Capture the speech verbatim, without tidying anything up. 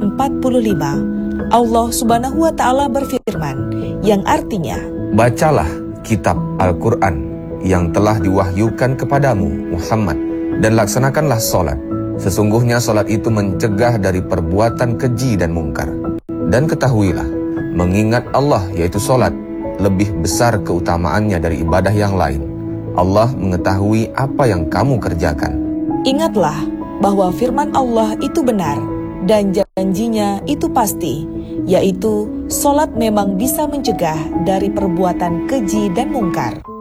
empat puluh lima, Allah Subhanahu wa Ta'ala berfirman, yang artinya, bacalah kitab Al-Quran yang telah diwahyukan kepadamu, Muhammad, dan laksanakanlah solat. Sesungguhnya solat itu mencegah dari perbuatan keji dan mungkar. Dan ketahuilah, mengingat Allah yaitu solat, lebih besar keutamaannya dari ibadah yang lain. Allah mengetahui apa yang kamu kerjakan. Ingatlah bahwa firman Allah itu benar dan janjinya itu pasti, yaitu solat memang bisa mencegah dari perbuatan keji dan mungkar.